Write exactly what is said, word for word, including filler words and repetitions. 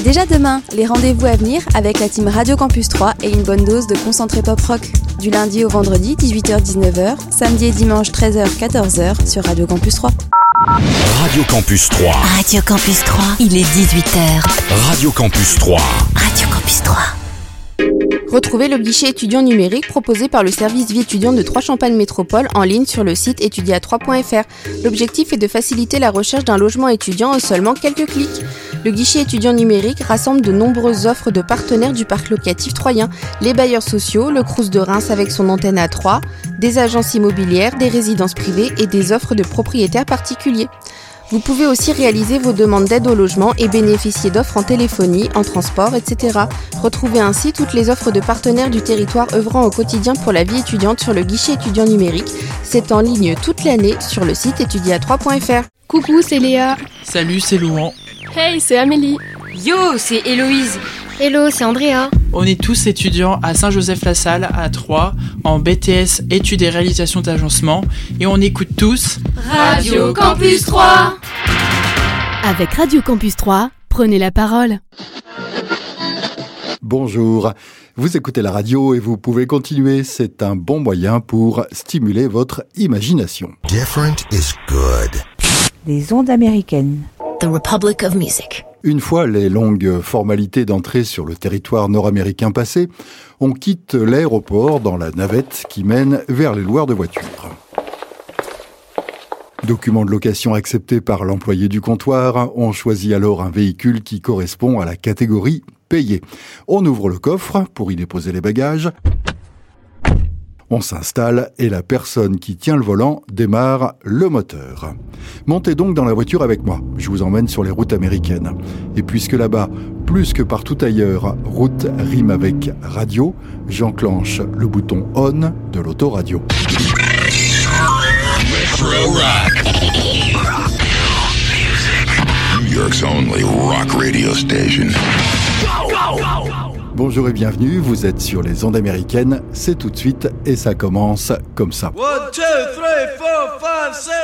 déjà demain, les rendez-vous à venir avec la team Radio Campus trois et une bonne dose de concentré pop rock. Du lundi au vendredi, dix-huit heures dix-neuf heures, samedi et dimanche, treize heures quatorze heures sur Radio Campus trois. Radio Campus trois. Radio Campus trois, il est dix-huit heures. Radio Campus trois. Radio Campus trois. Retrouvez le guichet étudiant numérique proposé par le service vie étudiant de Trois-Champagne Métropole en ligne sur le site étudia trois point f r. L'objectif est de faciliter la recherche d'un logement étudiant en seulement quelques clics. Le guichet étudiant numérique rassemble de nombreuses offres de partenaires du parc locatif troyen, les bailleurs sociaux, le Crous de Reims avec son antenne A trois, des agences immobilières, des résidences privées et des offres de propriétaires particuliers. Vous pouvez aussi réaliser vos demandes d'aide au logement et bénéficier d'offres en téléphonie, en transport, et cetera. Retrouvez ainsi toutes les offres de partenaires du territoire œuvrant au quotidien pour la vie étudiante sur le guichet étudiant numérique. C'est en ligne toute l'année sur le site étudia trois point f r. Coucou, c'est Léa. Salut, c'est Louan. Hey, c'est Amélie. Yo, c'est Héloïse. Hello, c'est Andrea. On est tous étudiants à Saint-Joseph-la-Salle, à Troyes, en B T S études et réalisations d'agencement, et on écoute tous Radio Campus trois. Avec Radio Campus trois, prenez la parole. Bonjour, vous écoutez la radio et vous pouvez continuer, c'est un bon moyen pour stimuler votre imagination. Different is good. Les ondes américaines. The Republic of Music. Une fois les longues formalités d'entrée sur le territoire nord-américain passées, on quitte l'aéroport dans la navette qui mène vers les loueurs de voitures. Document de location accepté par l'employé du comptoir, on choisit alors un véhicule qui correspond à la catégorie payée. On ouvre le coffre pour y déposer les bagages. On s'installe et la personne qui tient le volant démarre le moteur. Montez donc dans la voiture avec moi, je vous emmène sur les routes américaines. Et puisque là-bas, plus que partout ailleurs, route rime avec radio, j'enclenche le bouton on de l'autoradio. Retro Rock. New York's only rock radio station. Bonjour et bienvenue, vous êtes sur les ondes américaines, c'est tout de suite et ça commence comme ça. one, two, three, four, five, six